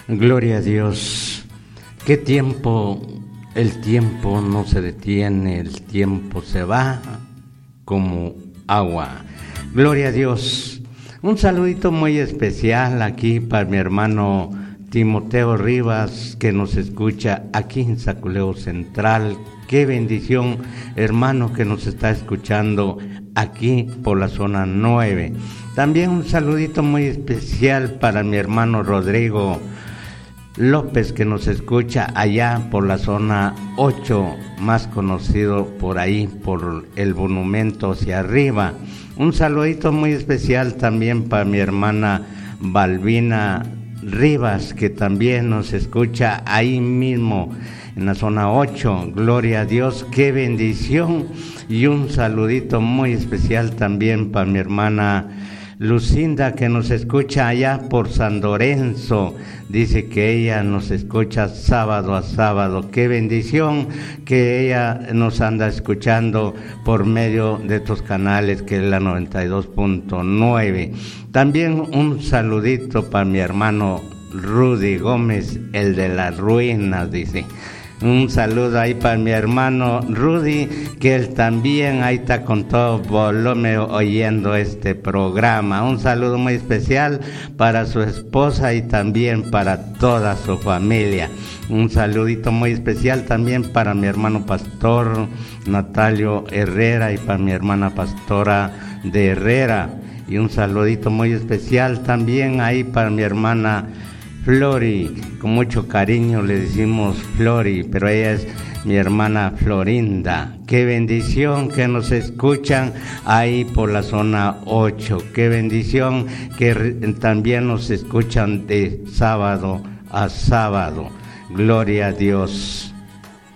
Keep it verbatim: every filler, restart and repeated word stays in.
Gloria a Dios. ¿Qué tiempo? El tiempo no se detiene, el tiempo se va como agua. Gloria a Dios. Un saludito muy especial aquí para mi hermano Timoteo Rivas, que nos escucha aquí en Saculeo Central. Qué bendición, hermano, que nos está escuchando aquí por la zona nueve. También un saludito muy especial para mi hermano Rodrigo López, que nos escucha allá por la zona ocho, más conocido por ahí, por el monumento hacia arriba. Un saludito muy especial también para mi hermana Balbina Rivas, que también nos escucha ahí mismo en la zona ocho. Gloria a Dios, qué bendición. Y un saludito muy especial también para mi hermana Lucinda, que nos escucha allá por San Lorenzo. Dice que ella nos escucha sábado a sábado. Qué bendición que ella nos anda escuchando por medio de estos canales, que es la noventa y dos punto nueve. También un saludito para mi hermano Rudy Gómez, el de las ruinas, dice. Un saludo ahí para mi hermano Rudy, que él también ahí está con todo volumen oyendo este programa. Un saludo muy especial para su esposa y también para toda su familia. Un saludito muy especial también para mi hermano pastor Natalio Herrera y para mi hermana pastora de Herrera. Y un saludito muy especial también ahí para mi hermana Flori, con mucho cariño le decimos Flori, pero ella es mi hermana Florinda. Qué bendición que nos escuchan ahí por la zona ocho. Qué bendición que también nos escuchan de sábado a sábado. Gloria a Dios.